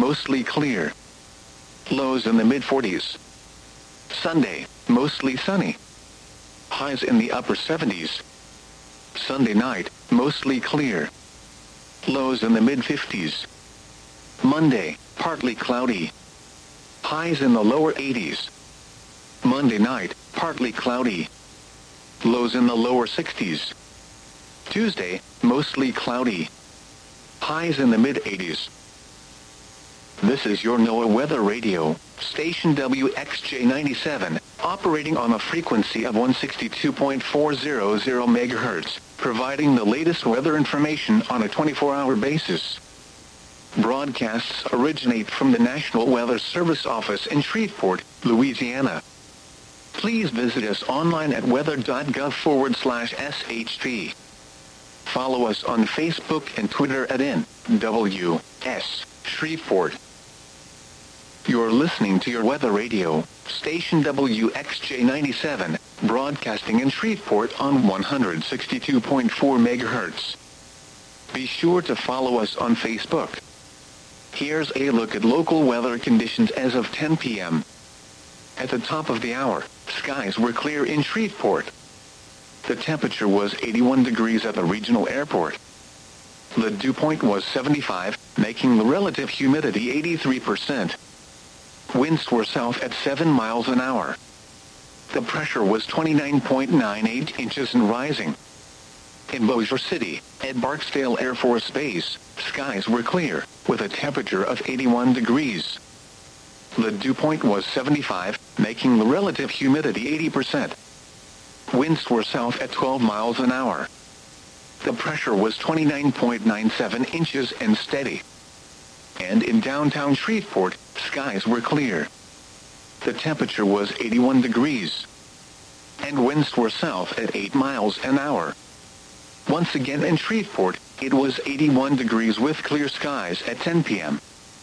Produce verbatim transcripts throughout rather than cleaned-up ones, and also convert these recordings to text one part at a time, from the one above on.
mostly clear. Lows in the mid forties. Sunday, mostly sunny. Highs in the upper seventies. Sunday night, mostly clear. Lows in the mid fifties. Monday, partly cloudy. Highs in the lower eighties. Monday night, partly cloudy. Lows in the lower sixties. Tuesday, mostly cloudy. Highs in the mid eighties. This is your NOAA Weather Radio, station W X J ninety-seven, operating on a frequency of one sixty-two point four hundred megahertz, providing the latest weather information on a twenty-four hour basis. Broadcasts originate from the National Weather Service office in Shreveport, Louisiana. Please visit us online at weather.gov forward slash SHP. Follow us on Facebook and Twitter at N W S Shreveport. You're listening to your Weather Radio, station W X J ninety-seven, broadcasting in Shreveport on one sixty-two point four megahertz. Be sure to follow us on Facebook. Here's a look at local weather conditions as of ten p m At the top of the hour, skies were clear in Shreveport. The temperature was eighty-one degrees at the regional airport. The dew point was seventy-five, making the relative humidity eighty-three percent. Winds were south at seven miles an hour. The pressure was twenty-nine point nine eight inches and rising. In Bossier City, at Barksdale Air Force Base, skies were clear, with a temperature of eighty-one degrees. The dew point was seventy-five, making the relative humidity eighty percent. Winds were south at twelve miles an hour. The pressure was twenty-nine point nine seven inches and steady. And in downtown Shreveport, skies were clear. The temperature was eighty-one degrees. And winds were south at eight miles an hour. Once again in Shreveport, it was eighty-one degrees with clear skies at ten p m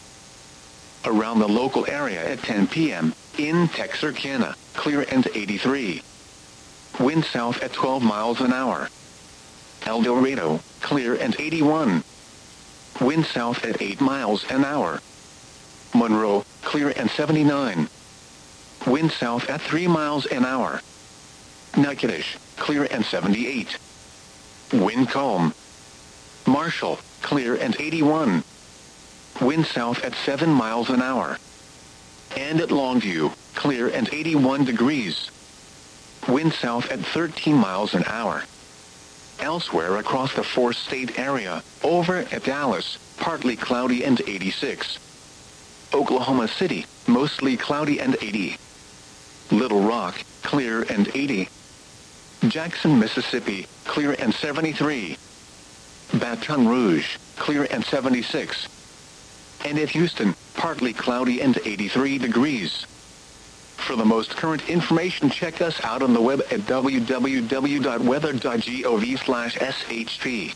Around the local area at ten p m, in Texarkana, clear and eighty-three. Wind south at twelve miles an hour. El Dorado, clear and eighty-one. Wind south at eight miles an hour. Monroe, clear and seventy-nine. Wind south at three miles an hour. Natchitoches, clear and seventy-eight. Wind calm. Marshall, clear and eighty-one. Wind south at seven miles an hour. And at Longview, clear and eighty-one degrees. Wind south at thirteen miles an hour. Elsewhere across the four-state area, over at Dallas, partly cloudy and eighty-six. Oklahoma City, mostly cloudy and eighty. Little Rock, clear and eighty. Jackson, Mississippi, clear and seventy-three. Baton Rouge, clear and seventy-six. And at Houston, partly cloudy and eighty-three degrees. For the most current information, check us out on the web at w w w dot weather dot gov slash S H P.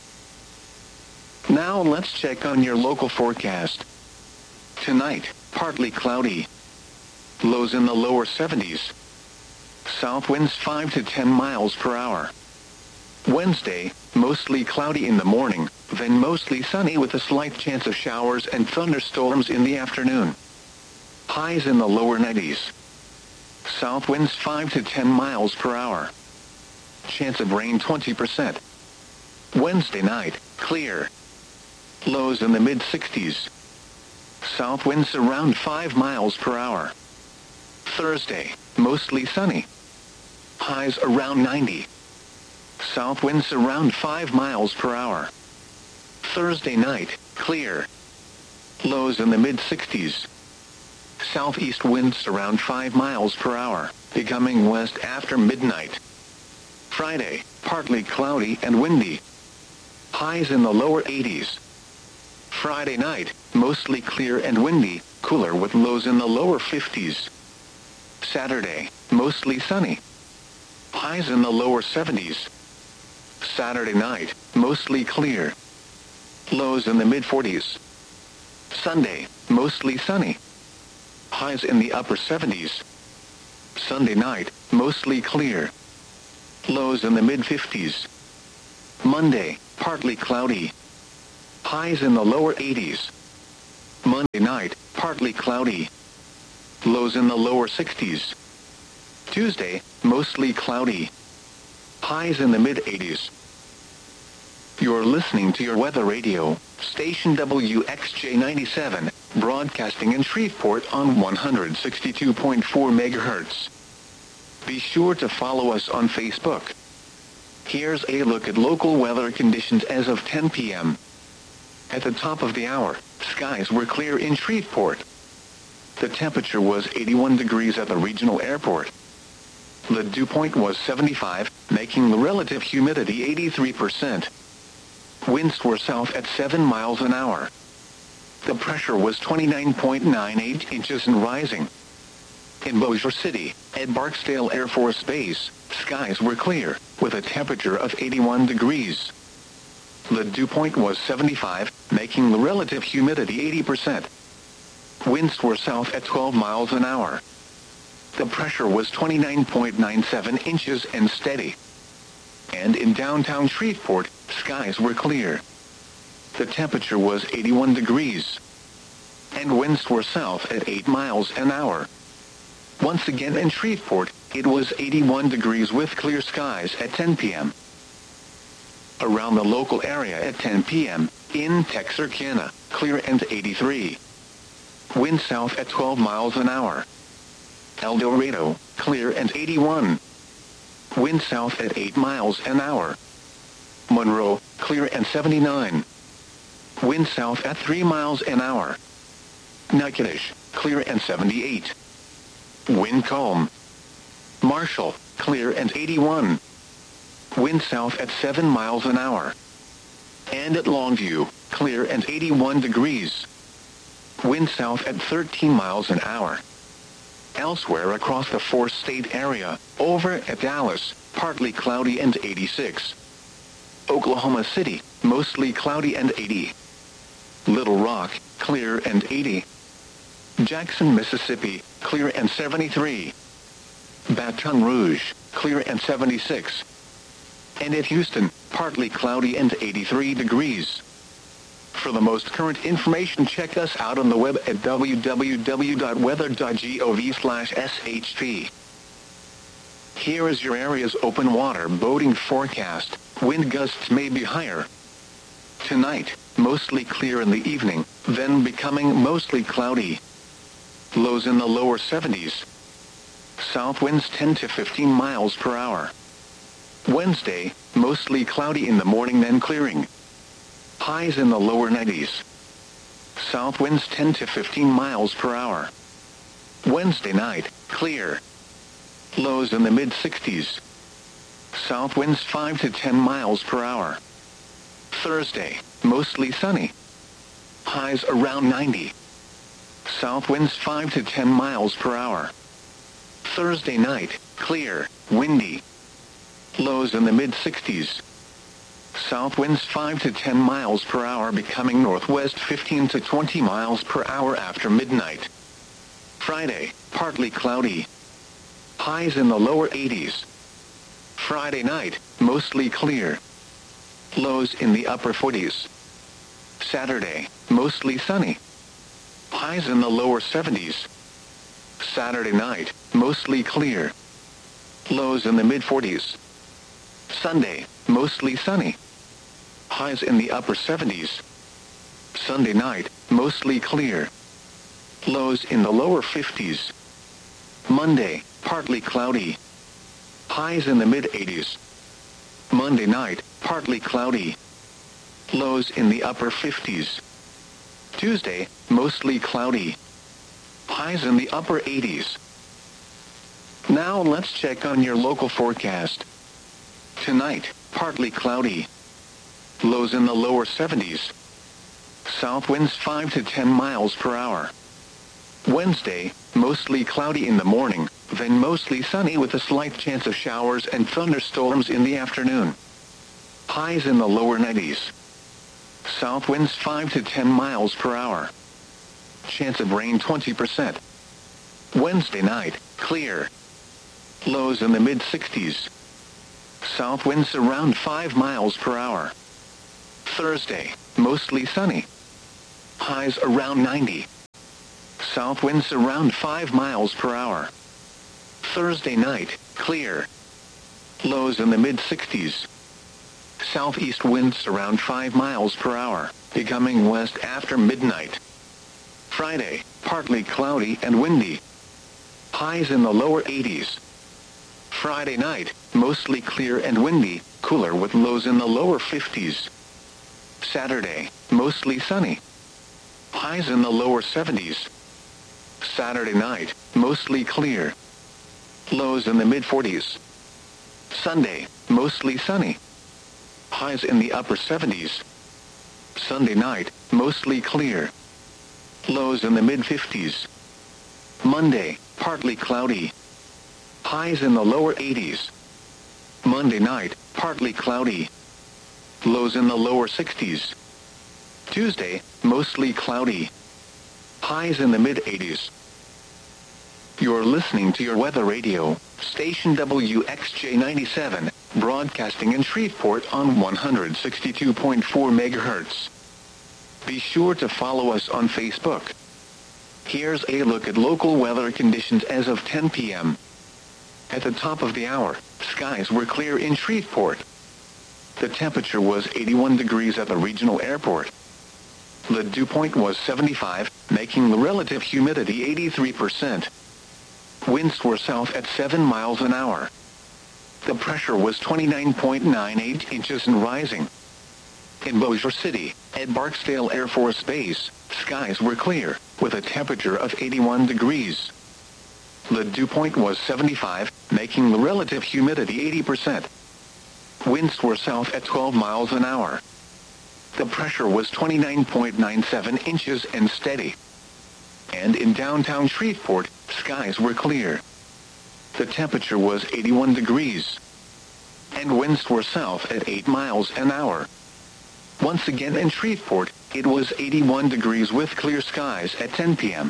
Now let's check on your local forecast. Tonight, partly cloudy. Lows in the lower seventies. South winds five to ten miles per hour. Wednesday, mostly cloudy in the morning, then mostly sunny with a slight chance of showers and thunderstorms in the afternoon. Highs in the lower nineties. South winds five to ten miles per hour. Chance of rain twenty percent. Wednesday night, clear. Lows in the mid sixties. South winds around five miles per hour. Thursday, mostly sunny. Highs around ninety. South winds around five miles per hour. Thursday night, clear. Lows in the mid sixties. Southeast winds around five miles per hour, becoming west after midnight. Friday, partly cloudy and windy. Highs in the lower eighties. Friday night, mostly clear and windy, cooler with lows in the lower fifties. Saturday, mostly sunny. Highs in the lower seventies. Saturday night, mostly clear. Lows in the mid forties. Sunday, mostly sunny. Highs in the upper seventies. Sunday night, mostly clear. Lows in the mid fifties. Monday, partly cloudy. Highs in the lower eighties. Monday night, partly cloudy. Lows in the lower sixties. Tuesday, mostly cloudy. Highs in the mid-eighties. You're listening to your weather radio, station W X J ninety-seven, broadcasting in Shreveport on one hundred sixty-two point four megahertz. Be sure to follow us on Facebook. Here's a look at local weather conditions as of ten p.m. At the top of the hour, skies were clear in Shreveport. The temperature was eighty-one degrees at the regional airport. The dew point was seventy-five, making the relative humidity eighty-three percent. Winds were south at seven miles an hour. The pressure was twenty-nine point nine eight inches and rising. In Bossier City, at Barksdale Air Force Base, skies were clear, with a temperature of eighty-one degrees. The dew point was seventy-five, making the relative humidity eighty percent. Winds were south at twelve miles an hour. The pressure was twenty-nine point nine seven inches and steady. And in downtown Shreveport, skies were clear. The temperature was eighty-one degrees. And winds were south at eight miles an hour. Once again in Shreveport, it was eighty-one degrees with clear skies at ten p.m. Around the local area at ten p.m., in Texarkana, clear and eighty-three. Wind south at twelve miles an hour. El Dorado, clear and eighty-one. Wind south at eight miles an hour. Monroe, clear and seventy-nine. Wind south at three miles an hour. Natchitoches, clear and seventy-eight. Wind calm. Marshall, clear and eighty-one. Wind south at seven miles an hour. And at Longview, clear and eighty-one degrees. Wind south at thirteen miles an hour. Elsewhere across the four-state area, over at Dallas, partly cloudy and eighty-six. Oklahoma City, mostly cloudy and eighty. Little Rock, clear and eighty. Jackson, Mississippi, clear and seventy-three. Baton Rouge, clear and seventy-six. And at Houston, partly cloudy and eighty-three degrees. For the most current information, check us out on the web at w w w dot weather dot gov slash s h p. Here is your area's open water boating forecast. Wind gusts may be higher. Tonight, mostly clear in the evening, then becoming mostly cloudy. Lows in the lower seventies. South winds ten to fifteen miles per hour. Wednesday, mostly cloudy in the morning, then clearing. Highs in the lower nineties. South winds ten to fifteen miles per hour. Wednesday night, clear. Lows in the mid-sixties. South winds five to ten miles per hour. Thursday, mostly sunny. Highs around ninety. South winds five to ten miles per hour. Thursday night, clear, windy. Lows in the mid-sixties. South winds five to ten miles per hour, becoming northwest fifteen to twenty miles per hour after midnight. Friday, partly cloudy. Highs in the lower eighties. Friday night, mostly clear. Lows in the upper forties. Saturday, mostly sunny. Highs in the lower seventies. Saturday night, mostly clear. Lows in the mid-forties. Sunday, mostly sunny. Highs in the upper seventies. Sunday night, mostly clear. Lows in the lower fifties. Monday, partly cloudy. Highs in the mid-eighties. Monday night, partly cloudy. Lows in the upper fifties. Tuesday, mostly cloudy. Highs in the upper eighties. Now let's check on your local forecast. Tonight, partly cloudy. Lows in the lower seventies. South winds five to ten miles per hour. Wednesday, mostly cloudy in the morning, then mostly sunny with a slight chance of showers and thunderstorms in the afternoon. Highs in the lower nineties. South winds five to ten miles per hour. Chance of rain twenty percent. Wednesday night, clear. Lows in the mid-sixties. South winds around five miles per hour. Thursday, mostly sunny. Highs around ninety. South winds around five miles per hour. Thursday night, clear. Lows in the mid-sixties. Southeast winds around five miles per hour, becoming west after midnight. Friday, partly cloudy and windy. Highs in the lower eighties. Friday night, mostly clear and windy, cooler with lows in the lower fifties. Saturday, mostly sunny. Highs in the lower seventies. Saturday night, mostly clear. Lows in the mid-forties. Sunday, mostly sunny. Highs in the upper seventies. Sunday night, mostly clear. Lows in the mid-fifties. Monday, partly cloudy. Highs in the lower eighties. Monday night, partly cloudy. Lows in the lower sixties. Tuesday, mostly cloudy. Highs in the mid-eighties. You're listening to your weather radio, station W X J ninety-seven, broadcasting in Shreveport on one hundred sixty-two point four megahertz. Be sure to follow us on Facebook. Here's a look at local weather conditions as of ten p.m. At the top of the hour, skies were clear in Shreveport. The temperature was eighty-one degrees at the regional airport. The dew point was seventy-five, making the relative humidity eighty-three percent. Winds were south at seven miles an hour. The pressure was twenty-nine point nine eight inches and rising. In Bossier City, at Barksdale Air Force Base, skies were clear, with a temperature of eighty-one degrees. The dew point was seventy-five, making the relative humidity eighty percent. Winds were south at twelve miles an hour. The pressure was twenty-nine point nine seven inches and steady. And in downtown Shreveport, skies were clear. The temperature was eighty-one degrees. And winds were south at eight miles an hour. Once again in Shreveport, it was eighty-one degrees with clear skies at ten p.m.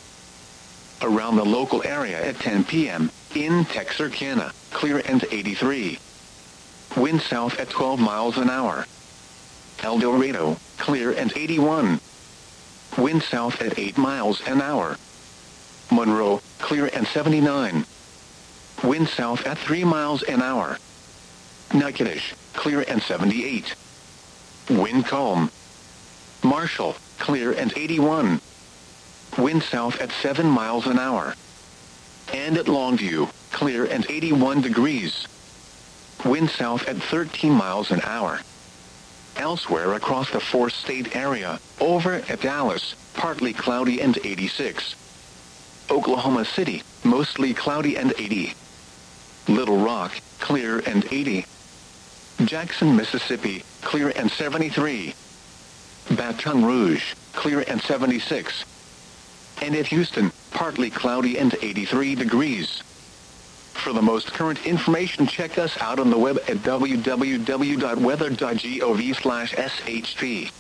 Around the local area at ten p.m., in Texarkana, clear and eighty-three. Wind south at twelve miles an hour. El Dorado, clear and eighty-one. Wind south at eight miles an hour. Monroe, clear and seventy-nine. Wind south at three miles an hour. Natchitoches, clear and seventy-eight. Wind calm. Marshall, clear and eighty-one. Wind south at seven miles an hour. And at Longview, clear and eighty-one degrees. Wind south at thirteen miles an hour. Elsewhere across the four-state area, over at Dallas, partly cloudy and eighty-six. Oklahoma City, mostly cloudy and eighty. Little Rock, clear and eighty. Jackson, Mississippi, clear and seventy-three. Baton Rouge, clear and seventy-six. And at Houston, partly cloudy and eighty-three degrees. For the most current information, check us out on the web at w w w dot weather dot gov slash s h p.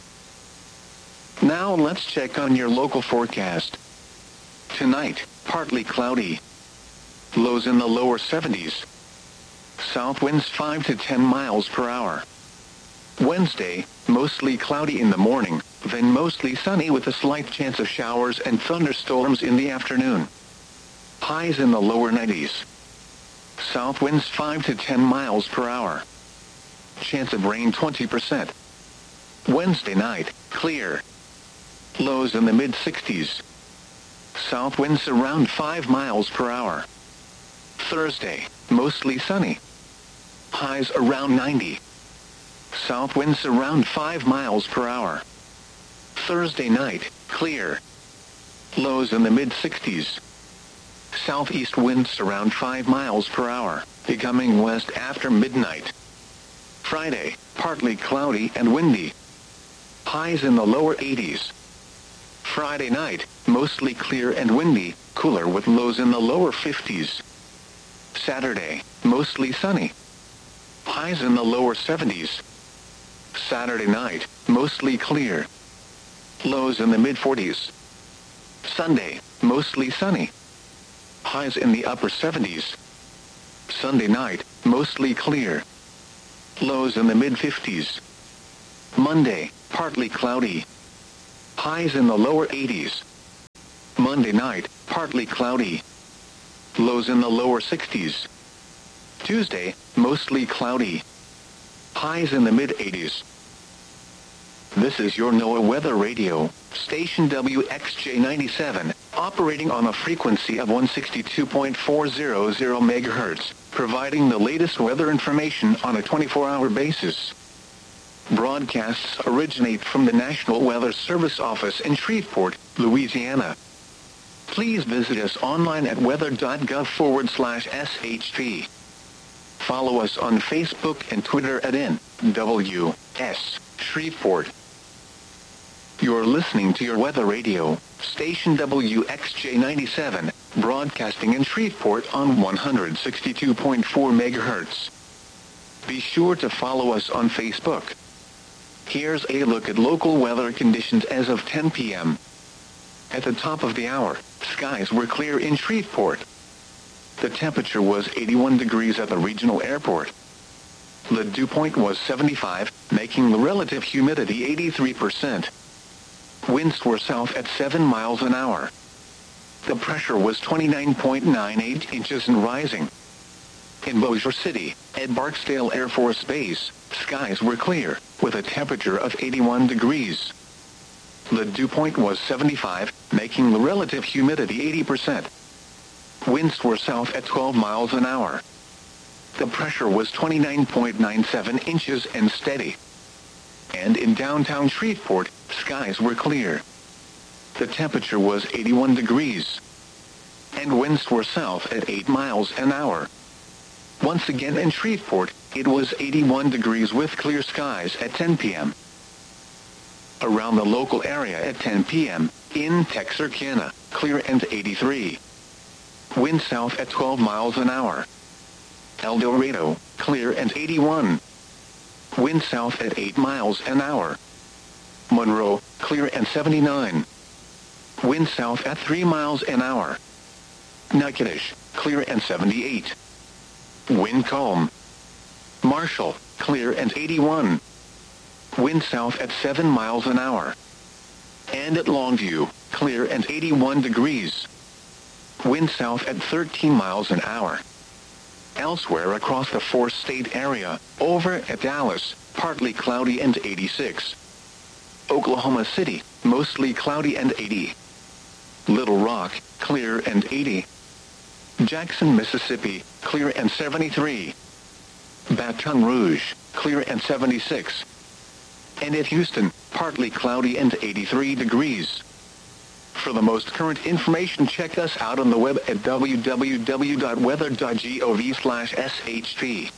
Now let's check on your local forecast. Tonight, partly cloudy. Lows in the lower seventies. South winds five to ten miles per hour. Wednesday, mostly cloudy in the morning, then mostly sunny with a slight chance of showers and thunderstorms in the afternoon. Highs in the lower nineties. South winds five to ten miles per hour. Chance of rain twenty percent. Wednesday night, clear. Lows in the mid-sixties. South winds around five miles per hour. Thursday, mostly sunny. Highs around ninety. South winds around five miles per hour. Thursday night, clear. Lows in the mid-sixties. Southeast winds around five miles per hour, becoming west after midnight. Friday, partly cloudy and windy. Highs in the lower eighties. Friday night, mostly clear and windy, cooler with lows in the lower fifties. Saturday, mostly sunny. Highs in the lower seventies. Saturday night, mostly clear. Lows in the mid-forties. Sunday, mostly sunny. Highs in the upper seventies. Sunday night, mostly clear. Lows in the mid-fifties. Monday, partly cloudy. Highs in the lower eighties. Monday night, partly cloudy. Lows in the lower sixties. Tuesday, mostly cloudy. Highs in the mid-eighties. This is your NOAA Weather Radio, station W X J ninety-seven, operating on a frequency of one sixty-two point four hundred megahertz, providing the latest weather information on a twenty-four hour basis. Broadcasts originate from the National Weather Service office in Shreveport, Louisiana. Please visit us online at weather.gov forward slash SHP. Follow us on Facebook and Twitter at N W S Shreveport. You're listening to your Weather Radio, station W X J ninety-seven, broadcasting in Shreveport on one sixty-two point four megahertz. Be sure to follow us on Facebook. Here's a look at local weather conditions as of ten p m At the top of the hour, skies were clear in Shreveport. The temperature was eighty-one degrees at the regional airport. The dew point was seventy-five, making the relative humidity eighty-three percent. Winds were south at seven miles an hour. The pressure was twenty-nine point nine eight inches and rising. In Bossier City, at Barksdale Air Force Base, skies were clear, with a temperature of eighty-one degrees. The dew point was seventy-five, making the relative humidity eighty percent. Winds were south at twelve miles an hour. The pressure was twenty-nine point nine seven inches and steady. And in downtown Shreveport, skies were clear. The temperature was eighty-one degrees. And winds were south at eight miles an hour. Once again in Shreveport, it was eighty-one degrees with clear skies at ten p m Around the local area at ten p m, in Texarkana, clear and eighty-three. Wind south at twelve miles an hour. El Dorado, clear and eighty-one. Wind south at eight miles an hour. Monroe, clear and seventy-nine. Wind south at three miles an hour. Natchitoches, clear and seventy-eight. Wind calm. Marshall, clear and eighty-one. Wind south at seven miles an hour. And at Longview, clear and eighty-one degrees. Wind south at thirteen miles an hour. Elsewhere across the four-state area, over at Dallas, partly cloudy and eighty-six. Oklahoma City, mostly cloudy and eighty. Little Rock, clear and eighty. Jackson, Mississippi, clear and seventy-three. Baton Rouge, clear and seventy-six. And at Houston, partly cloudy and eighty-three degrees. For the most current information, check us out on the web at w w w dot weather dot gov slash S H P.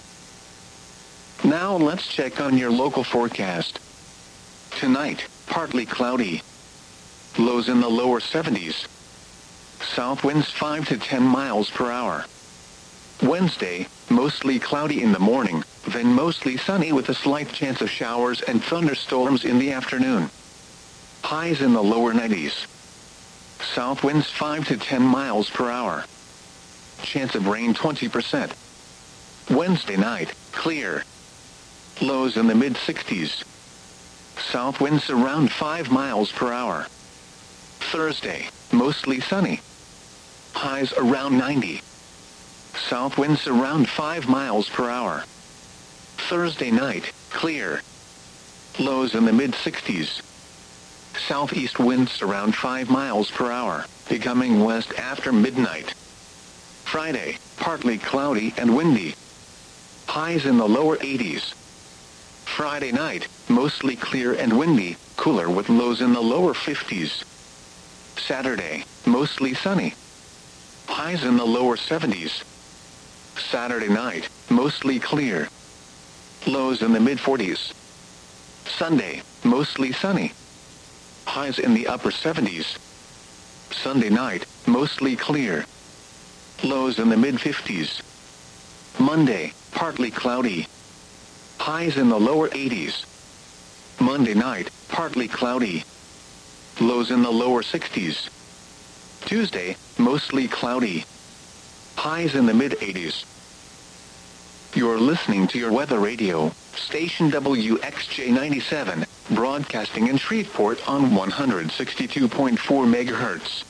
Now let's check on your local forecast. Tonight, partly cloudy. Lows in the lower seventies. South winds five to ten miles per hour. Wednesday, mostly cloudy in the morning, then mostly sunny with a slight chance of showers and thunderstorms in the afternoon. Highs in the lower nineties. South winds five to ten miles per hour. Chance of rain twenty percent. Wednesday night, clear. Lows in the mid-sixties. South winds around five miles per hour. Thursday, mostly sunny. Highs around ninety. South winds around five miles per hour. Thursday night, clear. Lows in the mid-sixties. Southeast winds around five miles per hour, becoming west after midnight. Friday, partly cloudy and windy. Highs in the lower eighties. Friday night, mostly clear and windy, cooler with lows in the lower fifties. Saturday, mostly sunny. Highs in the lower seventies. Saturday night, mostly clear. Lows in the mid-forties. Sunday, mostly sunny. Highs in the upper seventies. Sunday night, mostly clear. Lows in the mid-fifties. Monday, partly cloudy. Highs in the lower eighties. Monday night, partly cloudy. Lows in the lower sixties. Tuesday, mostly cloudy. Highs in the mid-eighties. You're listening to your weather radio, station W X J ninety-seven, broadcasting in Shreveport on one hundred sixty-two point four megahertz.